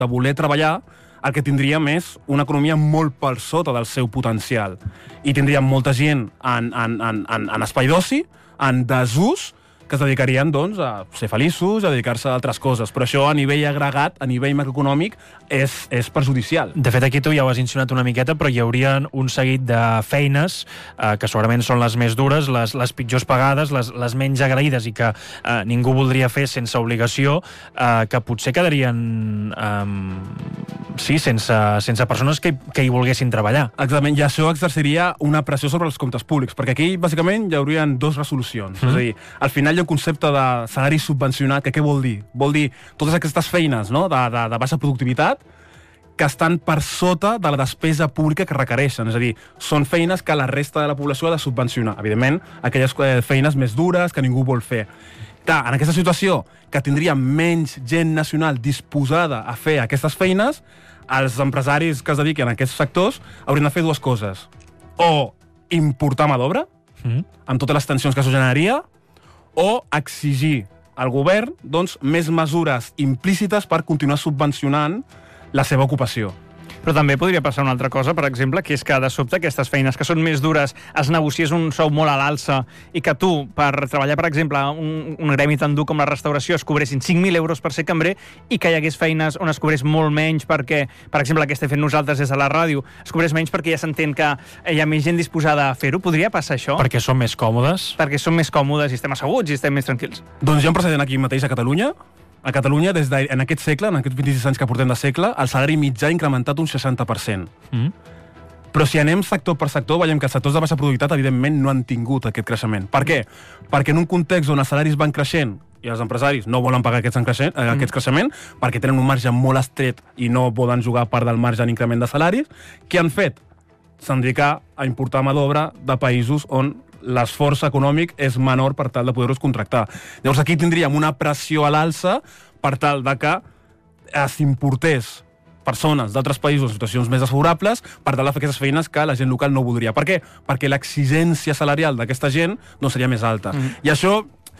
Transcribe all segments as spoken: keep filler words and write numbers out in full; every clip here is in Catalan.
de voler treballar, el que tindríem és una economia molt per sota del seu potencial. I tindríem molta gent en, en, en, en, en espai d'oci, en desús, que es dedicarien doncs, a ser feliços, a dedicar-se a altres coses. Però això, a nivell agregat, a nivell macroeconòmic, és, és perjudicial. De fet, aquí tu ja ho has insinuat una miqueta, però hi hauria un seguit de feines eh, que segurament són les més dures, les, les pitjors pagades, les, les menys agraïdes i que eh, ningú voldria fer sense obligació, eh, que potser quedarien eh, sí, sense, sense persones que, que hi volguessin treballar. Exactament, i això exerciria una pressió sobre els comptes públics, perquè aquí, bàsicament, hi haurien dues resolucions. Mm. És a dir, al final hi ha un concepte de salari subvencionat, que què vol dir? Vol dir totes aquestes feines, no?, de, de, de baixa productivitat que estan per sota de la despesa pública que requereixen. És a dir, són feines que la resta de la població ha de subvencionar. Evidentment, aquelles feines més dures que ningú vol fer. Clar, en aquesta situació, que tindria menys gent nacional disposada a fer aquestes feines, els empresaris que es dediquen a aquests sectors haurien de fer dues coses. O importar mà d'obra, mm. amb totes les tensions que això generaria, o exigir al govern doncs, més mesures implícites per continuar subvencionant la seva ocupació. Però també podria passar una altra cosa, per exemple, que és que de sobte aquestes feines que són més dures es negociés un sou molt a l'alça i que tu, per treballar, per exemple, un, un gremi tan dur com la restauració, es cobressin cinc mil euros per ser cambrer i que hi hagués feines on es cobrés molt menys perquè, per exemple, el que estem fent nosaltres des de la ràdio, es cobrés menys perquè ja s'entén que hi ha més gent disposada a fer-ho. Podria passar això? Perquè són més còmodes? Perquè són més còmodes i estem asseguts i estem més tranquils. Doncs hi ha un precedent aquí mateix a Catalunya. A Catalunya, des de, en aquest segle, en aquests vint-i-sis anys que portem de segle, el salari mitjà ha incrementat un seixanta per cent. Mm. Però si anem sector per sector, veiem que els sectors de baixa productivitat, evidentment, no han tingut aquest creixement. Per què? Perquè en un context on els salaris van creixent i els empresaris no volen pagar aquests, creixent, eh, mm. aquests creixement, perquè tenen un marge molt estret i no poden jugar part del marge en increment de salaris, què han fet? S'han dedicat a importar mà d'obra de països on l'esforç econòmic és menor per tal de poder-los contractar. Llavors aquí tindríem una pressió a l'alça per tal de que s'importés persones d'altres països en situacions més desfavorables per tal de fer aquestes feines que la gent local no voldria. Per què? Perquè l'exigència salarial d'aquesta gent no seria més alta. Mm. I això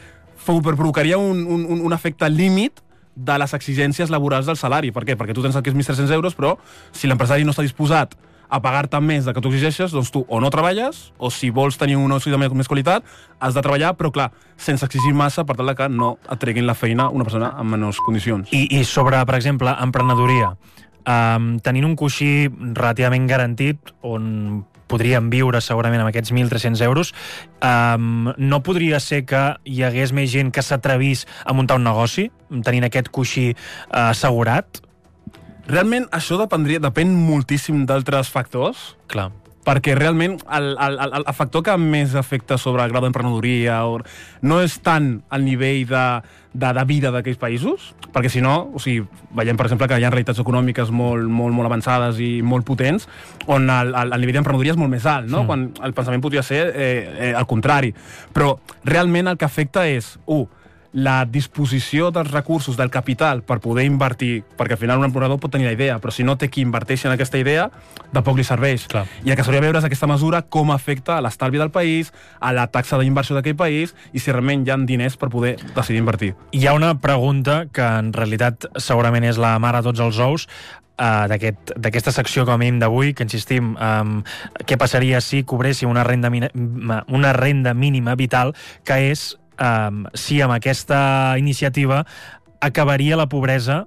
provocaria un, un, un efecte límit de les exigències laborals del salari. Per què? Perquè tu tens el que és mil tres-cents euros, però si l'empresari no està disposat a pagar-te més del que tu exigeixes, doncs tu o no treballes, o si vols tenir una oci de més qualitat, has de treballar, però clar, sense exigir massa per tal que no et treguin la feina una persona en menors condicions. I, i sobre, per exemple, emprenedoria, um, tenint un coixí relativament garantit, on podríem viure segurament amb aquests mil tres-cents euros, um, no podria ser que hi hagués més gent que s'atrevís a muntar un negoci, tenint aquest coixí uh, assegurat? Realment, això dependria, depèn moltíssim d'altres factors. Clar. Perquè realment el, el, el, el factor que més afecta sobre el grau d'emprenedoria no és tant el nivell de, de, de vida d'aquells països, perquè si no, o sigui, veiem, per exemple, que hi ha realitats econòmiques molt, molt, molt avançades i molt potents, on el, el, el nivell d'emprenedoria és molt més alt, no? Mm. Quan el pensament podria ser eh, eh, el contrari. Però realment el que afecta és, u, uh, la disposició dels recursos, del capital, per poder invertir, perquè al final un emprenedor pot tenir la idea, però si no té qui inverteixi en aquesta idea, de poc li serveix. Clar. I el que s'hauria de veure és aquesta mesura com afecta a l'estalvi del país, a la taxa d'inversió d'aquell país, i si realment hi ha diners per poder decidir invertir. Hi ha una pregunta que en realitat segurament és la mare de tots els ous, Uh, d'aquesta aquest, secció com a mínim d'avui, que insistim, um, què passaria si cobréssim una renda, una renda mínima vital, que és um, si amb aquesta iniciativa acabaria la pobresa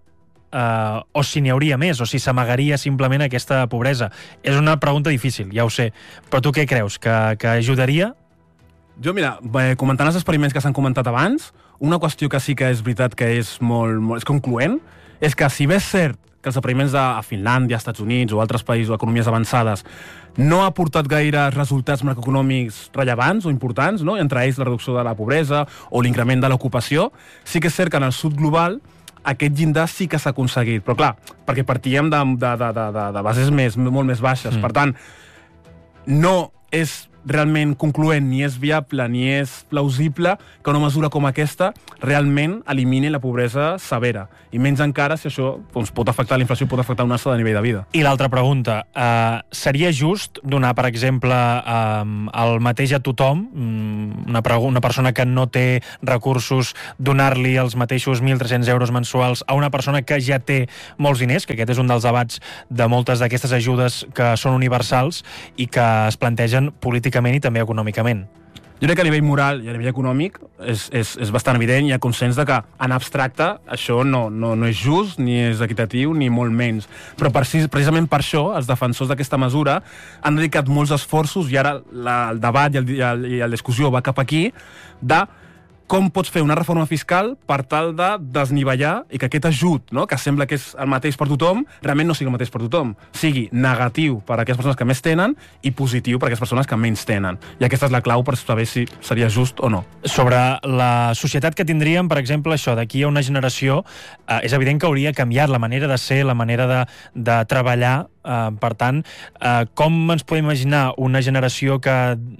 uh, o si n'hi hauria més, o si s'amagaria simplement aquesta pobresa. És una pregunta difícil, ja ho sé, però tu què creus? Que, que ajudaria? Jo, mira, comentant els experiments que s'han comentat abans, una qüestió que sí que és veritat que és molt, molt és concloent, és que si bé és cert que els experiments a Finlàndia, Estats Units o altres països o economies avançades no ha portat gaire resultats macroeconòmics rellevants o importants, no? Entre ells la reducció de la pobresa o l'increment de l'ocupació, sí que és cert que en el sud global aquest llindar sí que s'ha aconseguit. Però clar, perquè partíem de, de, de, de, de bases més, molt més baixes. Mm. Per tant, no és realment concloent, ni és viable, ni és plausible que una mesura com aquesta realment elimini la pobresa severa. I menys encara si això doncs, pot afectar la inflació, pot afectar un altre de nivell de vida. I l'altra pregunta, eh, seria just donar, per exemple, eh, el mateix a tothom, una, una persona que no té recursos, donar-li els mateixos mil tres-cents euros mensuals a una persona que ja té molts diners, que aquest és un dels debats de moltes d'aquestes ajudes que són universals i que es plantegen políticament i també econòmicament? Jo crec que a nivell moral i a nivell econòmic és, és, és bastant evident, hi ha consens de que en abstracte això no, no, no és just, ni és equitatiu, ni molt menys. Però precisament per això els defensors d'aquesta mesura han dedicat molts esforços, i ara la, el debat i, el, i, el, i la discussió va cap aquí, de com pots fer una reforma fiscal per tal de desnivellar i que aquest ajut, no, que sembla que és el mateix per tothom, realment no sigui el mateix per tothom. Sigui negatiu per a aquelles persones que més tenen i positiu per a aquelles persones que menys tenen. I aquesta és la clau per saber si seria just o no. Sobre la societat que tindríem, per exemple, això, d'aquí a una generació, eh, és evident que hauria canviat la manera de ser, la manera de, de treballar. Uh, per tant, uh, com ens podem imaginar una generació que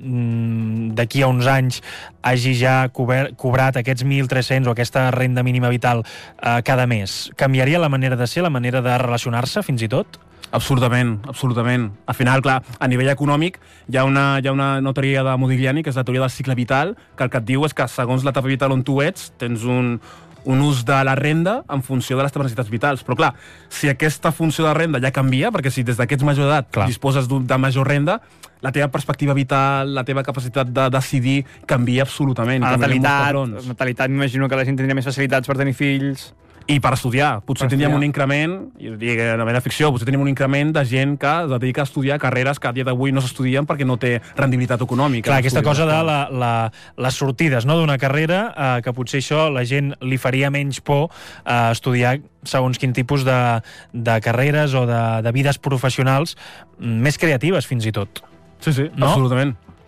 mm, d'aquí a uns anys hagi ja cobert, cobrat aquests mil tres-cents o aquesta renda mínima vital uh, cada mes? Canviaria la manera de ser, la manera de relacionar-se, fins i tot? Absolutament, absolutament. Al final, clar, a nivell econòmic hi ha una, hi ha una, una teoria de Modigliani, que és la teoria del cicle vital, que el que et diu és que segons l'etapa vital on tu ets, tens un, un ús de la renda en funció de les teves necessitats vitals. Però clar, si aquesta funció de renda ja canvia, perquè si des d'aquests major edat clar. disposes de major renda, la teva perspectiva vital, la teva capacitat de decidir canvia absolutament. La natalitat, natalitat, m'imagino que la gent tindria més facilitats per tenir fills. I per estudiar. Potser per tindríem estudiar. un increment, i dic, en la meva ficció, potser tindríem un increment de gent que es dedica a estudiar carreres que a dia d'avui no s'estudien perquè no té rendibilitat econòmica. Clar, aquesta cosa de la, la, les sortides, no?, d'una carrera, eh, que potser això la gent li faria menys por eh, estudiar segons quin tipus de, de carreres o de, de vides professionals més creatives, fins i tot. Sí, sí, no? Absolutament.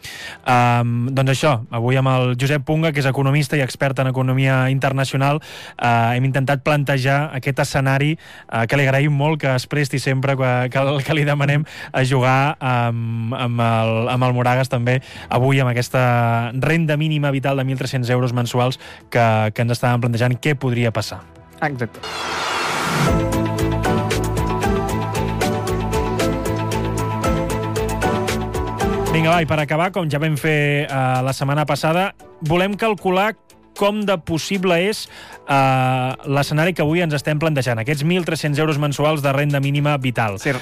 Um, doncs això, avui amb el Josep Punga, que és economista i expert en economia internacional, uh, hem intentat plantejar aquest escenari uh, que li agraïm molt que es presti sempre que, que, que li demanem a jugar um, amb, el, amb el Moragas també avui amb aquesta renda mínima vital de mil tres-cents euros mensuals que, que ens estàvem plantejant què podria passar. Exacte. Vinga, va, i per acabar, com ja vam fer uh, la setmana passada, volem calcular com de possible és uh, l'escenari que avui ens estem plantejant, aquests mil tres-cents euros mensuals de renda mínima vital. Sí.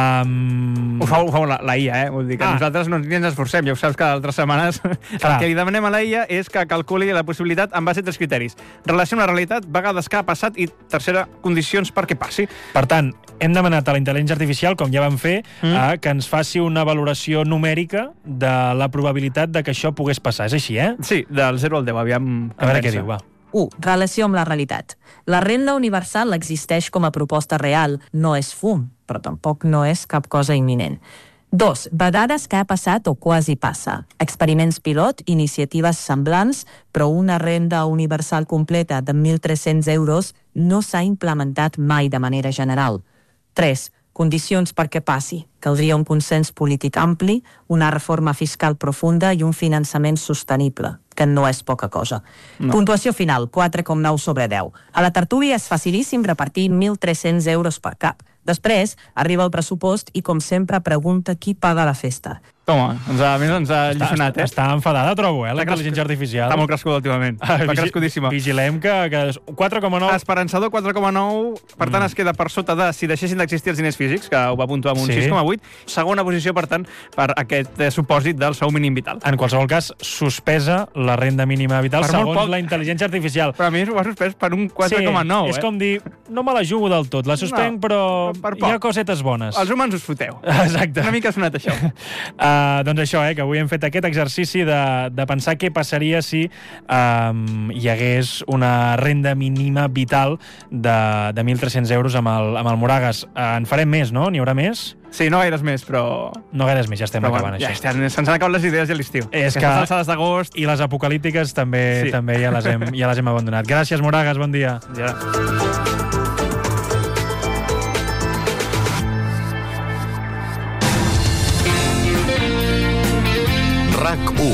Um... Ho fa, ho fa la, la I A, eh? Vull dir que ah. nosaltres no ens esforcem, ja ho saps que d'altres setmanes el que li demanem a la I A és que calculi la possibilitat en base a tres criteris. Relació amb la realitat, vegades que ha passat i, tercera, condicions perquè passi. Per tant, hem demanat a la intel·ligència artificial, com ja vam fer, mm. eh, que ens faci una valoració numèrica de la probabilitat de que això pogués passar. És així, eh? Sí, del zero al deu, aviam... A veure què diu, va. u. Relació amb la realitat. La renda universal existeix com a proposta real, no és fum, però tampoc no és cap cosa imminent. dos. Vegades que ha passat o quasi passa. Experiments pilot, iniciatives semblants, però una renda universal completa de mil tres-cents euros no s'ha implementat mai de manera general. tres. Condicions perquè passi. Caldria un consens polític ampli, una reforma fiscal profunda i un finançament sostenible, que no és poca cosa. No. Puntuació final, quatre coma nou sobre deu. A la tertúlia és facilíssim repartir mil tres-cents euros per cap. Després arriba el pressupost i, com sempre, pregunta qui paga la festa. Toma, ens ha, ens ha lliçonat, eh? Està enfadada, trobo, eh, la intel·ligència artificial. Està molt crescuda últimament. Ah, Va crescudíssima. Vigilem que, que quatre coma nou... Esperançador, quatre coma nou. Per tant, mm. es queda per sota de si deixessin d'existir els diners físics, que ho va puntuar amb un sí. sis coma vuit. Segona posició, per tant, per aquest eh, supòsit del sou mínim vital. En qualsevol cas, suspesa la renda mínima vital per segons la intel·ligència artificial. Però a mi ho ha suspès per un quatre coma nou, sí, és eh? com dir, no me la jugo del tot, la suspenc, no, però hi ha cosetes bones. Els humans us foteu. Exacte. Una mica ha sonat això. uh, doncs això, eh, que avui hem fet aquest exercici de, de pensar què passaria si um, hi hagués una renda mínima vital de, de mil tres-cents euros amb el, amb el Moragas. Uh, en farem més, no? N'hi haurà més? Sí, no gaires més, però... No gaires més, ja estem però acabant, bueno, això. Ja estem, se'ns han acabat les idees a l'estiu. És que... Aquestes alçades d'agost... I les apocalíptiques també, sí. també ja, les hem, ja les hem abandonat. Gràcies, Moragas, bon dia. Ja. u.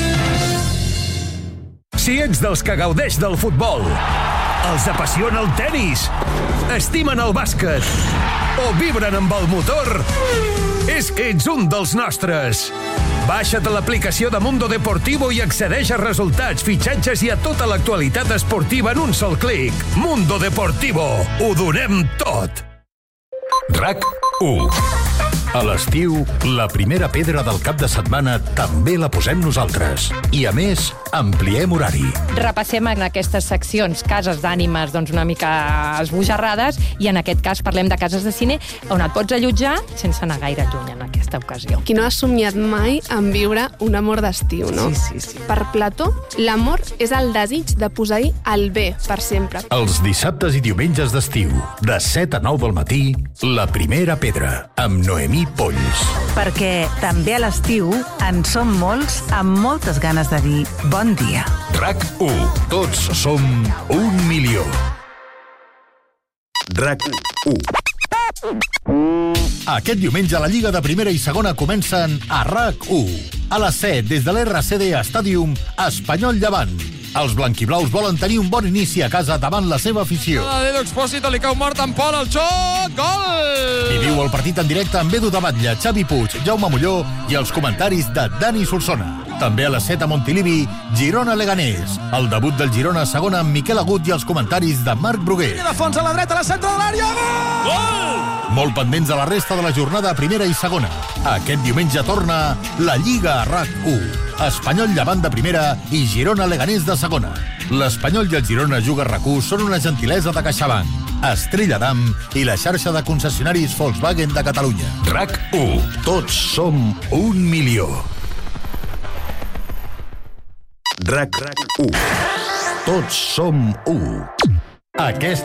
Si ets dels que gaudeix del futbol, els apassiona el tennis, estimen el bàsquet o vibren amb el motor, és que ets un dels nostres. Baixa't l'aplicació de Mundo Deportivo i accedeix a resultats, fitxatges i a tota l'actualitat esportiva en un sol clic. Mundo Deportivo. Ho donem tot. RAC u. A l'estiu, la primera pedra del cap de setmana també la posem nosaltres. I, a més, ampliem horari. Repassem en aquestes seccions cases d'ànimes doncs una mica esbojarrades i en aquest cas parlem de cases de cine on et pots allotjar sense anar gaire lluny en aquesta ocasió. Qui no ha somiat mai en viure un amor d'estiu, no? Sí, sí, sí. Per Plató, l'amor és el desig de posar-hi el bé per sempre. Els dissabtes i diumenges d'estiu, de set a nou del matí, La primera pedra, amb Noemí Polls. Perquè també a l'estiu en som molts amb moltes ganes de dir bon dia. RAC u. Tots som un milió. RAC u. Aquest diumenge la Lliga de Primera i Segona comencen a RAC u. A les set, des de l'R C D Stadium, Espanyol Llevant. Els blanquiblaus volen tenir un bon inici a casa davant la seva afició. A Edu Expósito li cau mort en Pol, el xot, gol! I viu el partit en directe amb Edu de Batlle, Xavi Puig, Jaume Molló i els comentaris de Dani Solsona. També a les set a Montilivi, Girona-Leganés. El debut del Girona a segona amb Miquel Agut i els comentaris de Marc Bruguer. I de fons a la dreta, a la centre de l'àrea, gol! Gol! Molt pendents a la resta de la jornada a primera i segona. Aquest diumenge torna la Lliga a RAC u. Espanyol Llevant de primera i Girona Leganés de segona. L'Espanyol i el Girona Juga a RAC u són una gentilesa de CaixaBank, Estrella d'Am i la xarxa de concessionaris Volkswagen de Catalunya. RAC u. Tots som un milió. RAC u. Tots som u. Aquest